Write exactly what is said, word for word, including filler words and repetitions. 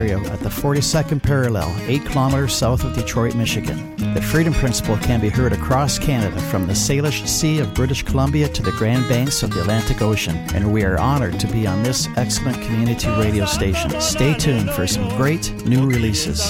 at the forty-second parallel, eight kilometers south of Detroit, Michigan. The Freedom Principle can be heard across Canada from the Salish Sea of British Columbia to the Grand Banks of the Atlantic Ocean, and we are honored to be on this excellent community radio station. Stay tuned for some great new releases.